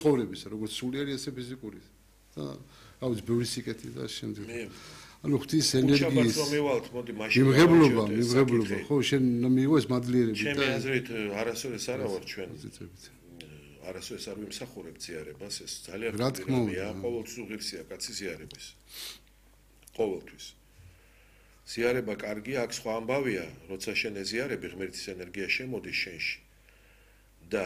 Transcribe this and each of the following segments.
ცხოვრების, როგორც სულიერი, ესე ფიზიკური. და აუც ბევრი სიკეთი და შემდეგ. ანუ ღვთის ენერგიის მიღებლობა, ხო, შენ მიიღო ეს მადლიერები და ჩემი აზრით არასოდეს არა ვარ ჩვენ. არასოდეს არ ვიმსახურებ ზიარებას, ეს ძალიან ხშირია, ყოველთვის უღირსია კაცის ზიარების. ყოველთვის. ზიარება კარგია, აქ სხვა ამბავია, როცა შენ ეზიარები, ღმერთის ენერგია შემოდის შენში. და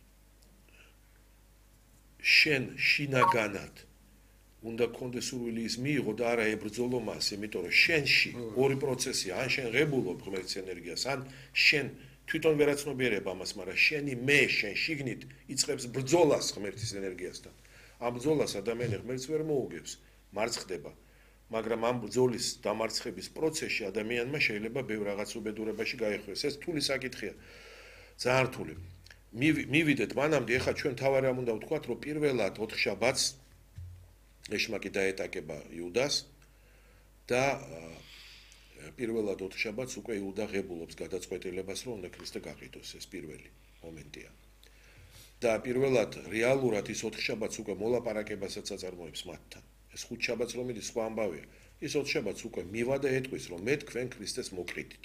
შენ შინაგანად უნდა გქონდეს სურვილი ის მიიღო და არა ებრძოლო მას, იმიტომ რომ შენში ორი პროცესია, ან შენ ღებულობ ღმერთის ენერგიას, ან შენ თვითონ ვერაცნობიერებ ამას, მაგრამ შენი მე შენ შიგნით იწყებს ბრძოლას ღმერთის ენერგიასთან. ამ ბრძოლას ადამიანი ღმერთს ვერ მოუგებს, მარცხდება, მაგრამ ამ ბრძოლის დამარცხების პროცესში ადამიანმა შეიძლება ბევრ რაღაც უბედურებაში გაიხვიოს. ეს რთული საკითხია. ძალიან რთული. მივიდეთ მანამდე, ეხლა ჩვენ თავარი ამ უნდა ვთქვათ, რომ პირველად 4 შაბათს ეშმაკი დაეტაკება იუდას და პირველად 4 შაბათს უკვე იუდა ღებულობს გადაწყვეტილებას, რომ უნდა ქრისტე გაყიდოს, ეს პირველი მომენტია. და პირველად რეალურად ის 4 შაბათს უკვე მოლაპარაკებასაც აწარმოებს მათთან. ეს 5 შაბათს რომ მიდის სხვა ამბავია. ის 4 შაბათს უკვე მივა და ეტყვის, რომ მე თქვენ ქრისტეს მოკრიდით.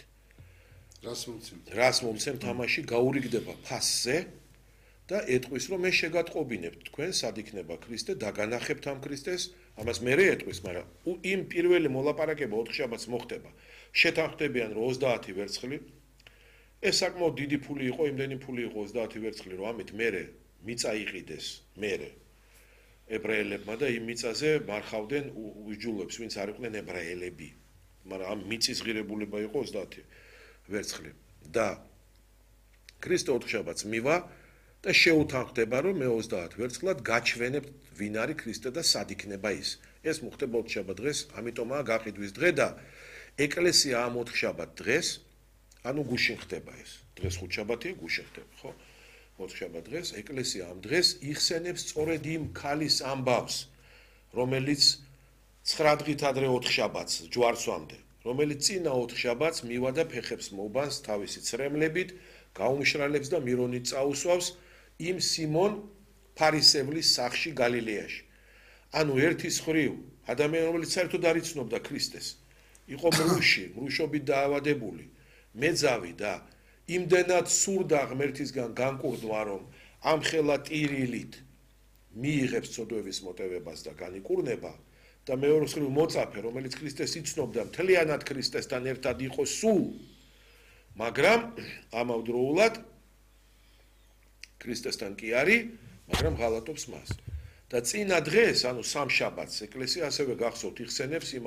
რას მომცემ თამაში გაურიგდება ფასზე და ეტყვის, რომ მე შეგატყობინებთ თქვენ სად იქნება ქრისტე, დაგანახებთ ამ ქრისტეს, ამას მერე ეტყვის, მაგრამ იმ პირველი მოლაპარაკება 4 შაბათს მოხდება. შეთანხმდებიან, რომ 30 ვერცხლი, ეს საკმაოდ დიდი ფული იყო, იმდენი ფული იყო 30 ვერცხლი, რომ ამით მერე მიწა იყიდეს, მერე ებრაელებმა და იმ მიწაზე მარხავდნენ უჯულებს, ვინც არ იყვნენ ებრაელები, მაგრამ ამ მიწის ღირებულება იყო 30 ვერცხლი და ქრისტე 4 შაბათს მივა და შეუთანხმდება, რომ მე 30 ვერცხლად გაჩვენებთ ვინ არის ქრისტე და სად იქნება ის. ეს მოხდება 4 შაბათ დღეს, ამიტომაა გაყიდვის დღე და ეკლესია ამ 4 შაბათ დღეს, ანუ გუშინ ხდება ეს. დღეს 5 შაბათია, გუშინ ხდება, ხო? 4 შაბათ დღეს ეკლესია ამ დღეს იხსენებს სწორედ იმ ქალის ამბავს, რომელიც 9 დღით ადრე 4 შაბათს ჯვარცვამდე, რომელიც წინა 4 შაბათს მივა და ფეხებს მობანს თავისი ცრემლებით, გაუმშრალებს და მირონით წაუსვავს იმ სიმონ ფარისევლის სახლში გალილეაში. ანუ ერთის ხრივ ადამიანი, რომელიც საერთოდ არ იცნობდა ქრისტეს, იყო მრუშობით დაავადებული, მეძავი და იმდენად სურდა ღმერთისგან განკურნვა, რომ ამ ხელა ტირილით მიიღებს წოდვების მოტევებას და განიკურნება და მეორე ხრივ მოწაფე, რომელიც ქრისტეს იცნობდა, მთლიანად ქრისტესთან ერთად იყო სულ, მაგრამ ამავდროულად ქრისტესთან კი არის, მაგრამ ღალატობს მას. და წინა დღეს, ანუ 3 შაბათს ეკლესია ასევე გახსოვთ იხსენებს იმ